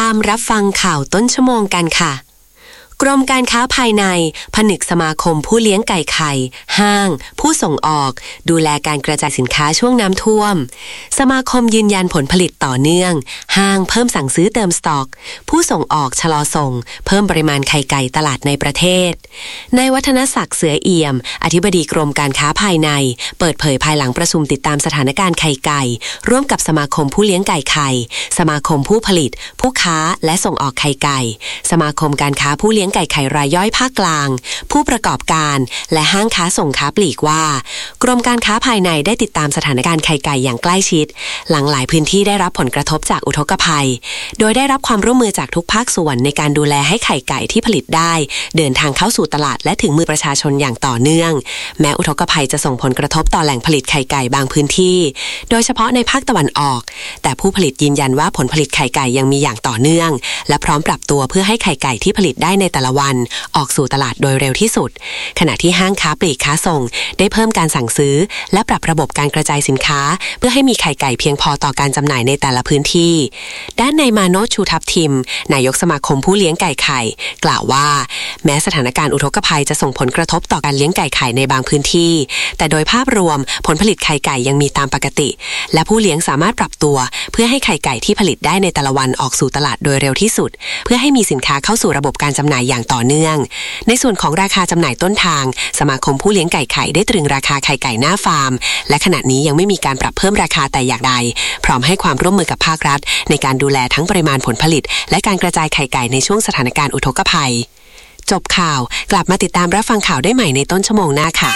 ามรับฟังข่าวต้นชั่วโมงกันค่ะกรมการค้าภายในผนึกสมาคมผู้เลี้ยงไก่ไข่ห้างผู้ส่งออกดูแลการกระจายสินค้าช่วงน้ำท่วมสมาคมยืนยันผลผลิตต่อเนื่องห้างเพิ่มสั่งซื้อเติมสต็อกผู้ส่งออกชะลอส่งเพิ่มปริมาณไข่ไก่ตลาดในประเทศนายวัฒนศักดิ์เสือเอี่ยมอธิบดีกรมการค้าภายในเปิดเผยภายหลังประชุมติดตามสถานการณ์ไข่ไก่ร่วมกับสมาคมผู้เลี้ยงไก่ไข่สมาคมผู้ผลิตผู้ค้าและส่งออกไข่ไก่สมาคมการค้าผู้เลี้ยงไก่ไข่รายย่อยภาคกลางผู้ประกอบการและห้างค้าส่งค้าปลีกว่ากรมการค้าภายในได้ติดตามสถานการณ์ไข่ไก่อย่างใกล้ชิดหลังหลายพื้นที่ได้รับผลกระทบจากอุทกภัยโดยได้รับความร่วมมือจากทุกภาคส่วนในการดูแลให้ไข่ไก่ที่ผลิตได้เดินทางเข้าสู่ตลาดและถึงมือประชาชนอย่างต่อเนื่องแม้อุทกภัยจะส่งผลกระทบต่อแหล่งผลิตไข่ไก่บางพื้นที่โดยเฉพาะในภาคตะวันออกแต่ผู้ผลิตยืนยันว่าผลผลิตไข่ไก่ยังมีอย่างต่อเนื่องและพร้อมปรับตัวเพื่อให้ไข่ไก่ที่ผลิตได้ในแต่ละวันออกสู่ตลาดโดยเร็วที่สุดขณะที่ห้างค้าปลีกค้าส่งได้เพิ่มการสั่งซื้อและปรับระบบการกระจายสินค้าเพื่อให้มีไข่ไก่เพียงพอต่อการจำหน่ายในแต่ละพื้นที่ด้านนายมาโนช ชูทับทิมนายกสมาคมผู้เลี้ยงไก่ไข่กล่าวว่าแม้สถานการณ์อุทกภัยจะส่งผลกระทบต่อการเลี้ยงไก่ไข่ในบางพื้นที่แต่โดยภาพรวมผลผลิตไข่ไก่ยังมีตามปกติและผู้เลี้ยงสามารถปรับตัวเพื่อให้ไข่ไก่ที่ผลิตได้ในแต่ละวันออกสู่ตลาดโดยเร็วที่สุดเพื่อให้มีสินค้าเข้าสู่ระบบการจำหน่ายอย่างต่อเนื่องในส่วนของราคาจำหน่ายต้นทางสมาคมผู้เลี้ยงไก่ไข่ได้ตรึงราคาไข่ไก่หน้าฟาร์มและขณะนี้ยังไม่มีการปรับเพิ่มราคาแต่อย่างใดพร้อมให้ความร่วมมือกับภาครัฐในการดูแลทั้งปริมาณผลผลิตและการกระจายไข่ไก่ในช่วงสถานการณ์อุทกภัยจบข่าวกลับมาติดตามรับฟังข่าวได้ใหม่ในต้นชั่วโมงหน้าค่ะ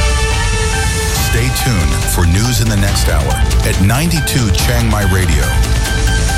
Stay tuned for news in the next hour at 92 Chiang Mai Radio